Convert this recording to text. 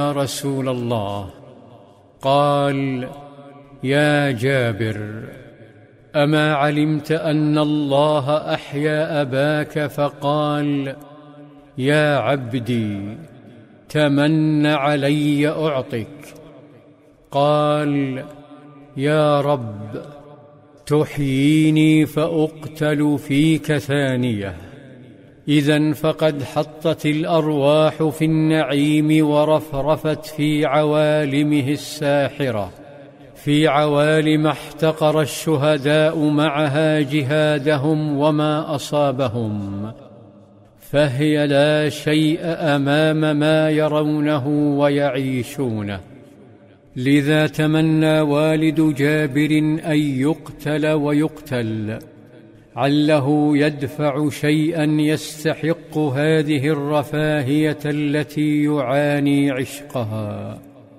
يا رسول الله. قال: يا جابر، أما علمت أن الله أحيا أباك فقال: يا عبدي تمن علي أعطك؟ قال: يا رب، تحييني فأقتل فيك ثانية. إذن فقد حطت الأرواح في النعيم ورفرفت في عوالمه الساحرة، في عوالم احتقر الشهداء معها جهادهم وما أصابهم، فهي لا شيء أمام ما يرونه ويعيشونه. لذا تمنى والد جابر أن يقتل ويقتل، عله يدفع شيئا يستحق هذه الرفاهية التي يعاني عشقها.